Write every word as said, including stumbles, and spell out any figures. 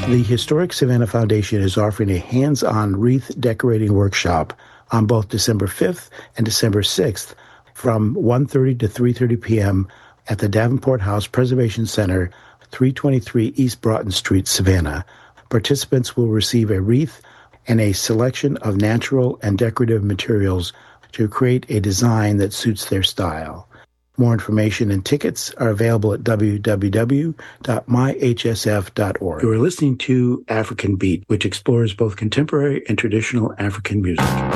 The Historic Savannah Foundation is offering a hands-on wreath decorating workshop on both December fifth and December sixth from one thirty to three thirty p.m. at the Davenport House Preservation Center, three twenty-three East Broughton Street, Savannah. Participants will receive a wreath and a selection of natural and decorative materials to create a design that suits their style. More information and tickets are available at w w w dot my h s f dot org. You are listening to African Beat, which explores both contemporary and traditional African music.